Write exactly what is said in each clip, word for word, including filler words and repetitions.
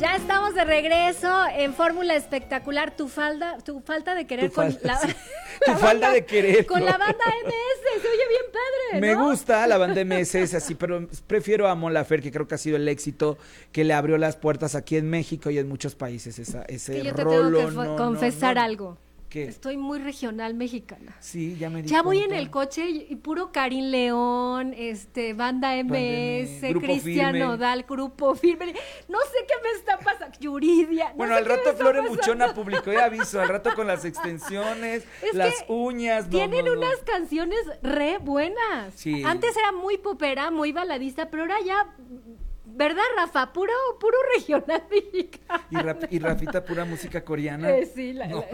Ya estamos de regreso en Fórmula Espectacular. Tu falda, tu falta de querer Tu con falta, la, sí. la Tu falda banda, de querer. con la banda M S, se oye bien padre, Me ¿no? gusta la banda M S, es así, pero prefiero a Mon Laferte, que creo que ha sido el éxito que le abrió las puertas aquí en México y en muchos países. Esa, ese Que yo te rolo, tengo que no, confesar no, no. algo. ¿Qué? Estoy muy regional mexicana. Sí, ya me di Ya voy cuenta. en el coche y, y puro Karim León, este, Banda M S, Banda M, Grupo Cristian Firme. Nodal, Grupo Firme. No sé qué me está pasando. Yuridia. No Bueno, sé al qué me rato está Flore pasando. Muchona publicó el aviso, al rato con las extensiones, Es las que uñas. No, Tienen no, no. unas canciones re buenas. Sí. Antes era muy popera, muy baladista, pero ahora ya, ¿verdad, Rafa? Puro, puro regional mexicano. Y, Raf- y Rafita, pura música coreana. Eh, sí, la, No.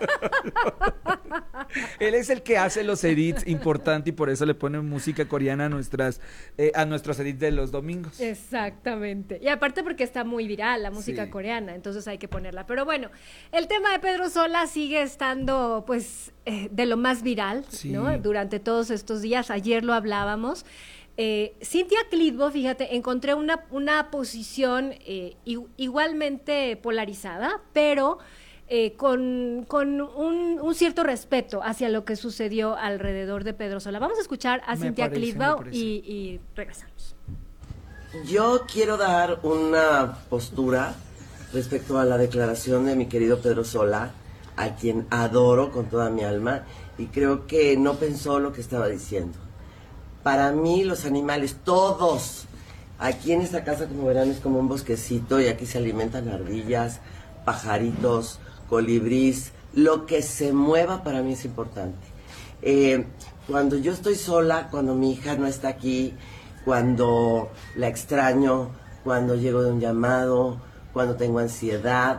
la- Él es el que hace los edits importante y por eso le pone música coreana a nuestras eh, a nuestros edits de los domingos. Exactamente. Y aparte porque está muy viral la música Sí. coreana, entonces hay que ponerla. Pero bueno, el tema de Pedro Sola sigue estando, pues, eh, de lo más viral, Sí. ¿no? Durante todos estos días. Ayer lo hablábamos. Eh, Cintia Clitbo, fíjate, encontré una, una posición eh, i- igualmente polarizada, pero eh, con, con un, un cierto respeto hacia lo que sucedió alrededor de Pedro Sola. Vamos a escuchar a Me Cintia parece, me Clitbo parece. y, y regresamos. Yo quiero dar una postura respecto a la declaración de mi querido Pedro Sola, a quien adoro con toda mi alma, y creo que no pensó lo que estaba diciendo. Para mí los animales, todos, aquí en esta casa, como verán, es como un bosquecito y aquí se alimentan ardillas, pajaritos, colibrís, lo que se mueva para mí es importante. Eh, cuando yo estoy sola, cuando mi hija no está aquí, cuando la extraño, cuando llego de un llamado, cuando tengo ansiedad,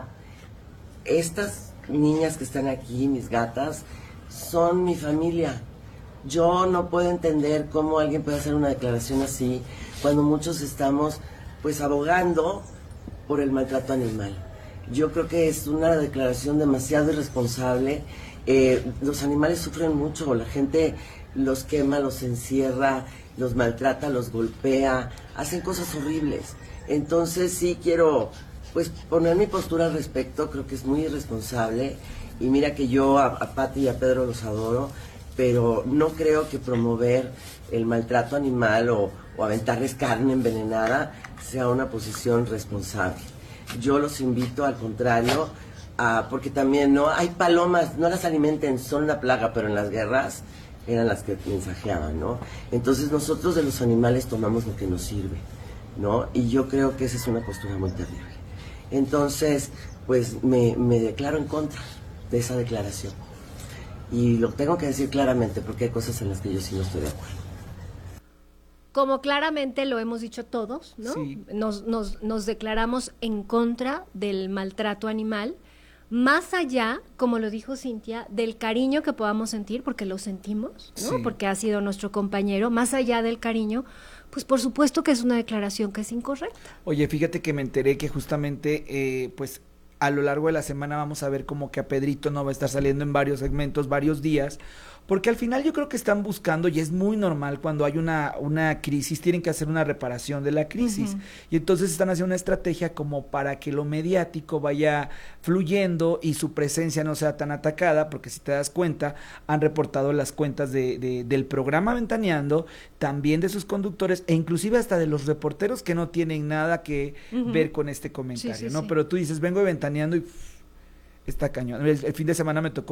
estas niñas que están aquí, mis gatas, son mi familia. Yo no puedo entender cómo alguien puede hacer una declaración así cuando muchos estamos pues abogando por el maltrato animal. Yo creo que es una declaración demasiado irresponsable. Eh, los animales sufren mucho, la gente los quema, los encierra, los maltrata, los golpea, hacen cosas horribles. Entonces sí quiero pues poner mi postura al respecto, creo que es muy irresponsable. Y mira que yo a, a Pati y a Pedro los adoro, pero no creo que promover el maltrato animal o, o aventarles carne envenenada sea una posición responsable. Yo los invito, al contrario, a, porque también no hay palomas, no las alimenten, son una plaga, pero en las guerras eran las que mensajeaban, ¿no? Entonces nosotros de los animales tomamos lo que nos sirve, ¿no? Y yo creo que esa es una postura muy terrible. Entonces, pues me, me declaro en contra de esa declaración. Y lo tengo que decir claramente porque hay cosas en las que yo sí no estoy de acuerdo. Como claramente lo hemos dicho todos, ¿no? Sí. Nos, nos, nos declaramos en contra del maltrato animal, más allá, como lo dijo Cintia, del cariño que podamos sentir, porque lo sentimos, ¿no? Sí. Porque ha sido nuestro compañero, más allá del cariño, pues por supuesto que es una declaración que es incorrecta. Oye, fíjate que me enteré que justamente, eh, pues, a lo largo de la semana vamos a ver como que a Pedrito no va a estar saliendo en varios segmentos, varios días, porque al final yo creo que están buscando, y es muy normal cuando hay una, una crisis, tienen que hacer una reparación de la crisis, Ujú. y entonces están haciendo una estrategia como para que lo mediático vaya fluyendo y su presencia no sea tan atacada, porque si te das cuenta, han reportado las cuentas de, de, del programa Ventaneando, también de sus conductores, e inclusive hasta de los reporteros que no tienen nada que Ujú. ver con este comentario, Sí, sí, ¿no? sí. Pero tú dices, vengo de Ventaneando y pff, está cañón. El, el fin de semana me tocó